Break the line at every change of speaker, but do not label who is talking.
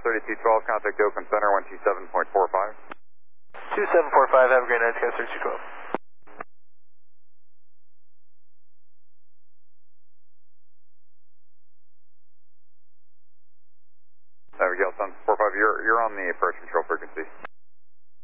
3212, contact Oakland Center, 127.45.
2745, have a great night, Sky 3212.
There we go, Sun 45, you're on the approach control frequency.